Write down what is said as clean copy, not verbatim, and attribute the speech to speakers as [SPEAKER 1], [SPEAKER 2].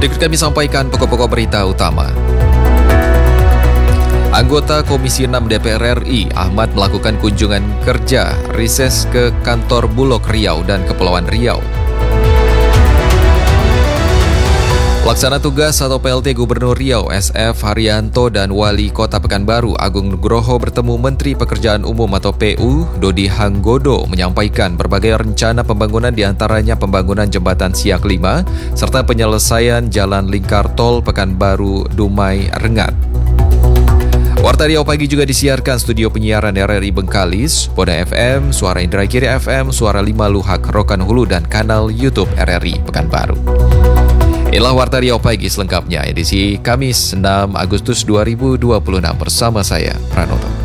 [SPEAKER 1] Berikut kami sampaikan pokok-pokok berita utama. Anggota Komisi 6 DPR RI, Ahmad melakukan kunjungan kerja reses ke kantor Bulog Riau dan Kepulauan Riau. Pelaksana tugas atau PLT Gubernur Riau SF Haryanto dan Wali Kota Pekanbaru Agung Nugroho bertemu Menteri Pekerjaan Umum atau PU Dodi Hanggodo menyampaikan berbagai rencana pembangunan diantaranya pembangunan jembatan Siak 5 serta penyelesaian jalan lingkar tol Pekanbaru Dumai Rengat. Warta Riau Pagi juga disiarkan studio penyiaran RRI Bengkalis, Boda FM, Suara Indragiri FM, Suara 5 Luhak Rokan Hulu dan kanal YouTube RRI Pekanbaru. Inilah Warta Riau Pagi selengkapnya, edisi Kamis 6 Agustus 2026 bersama saya, Pranoto.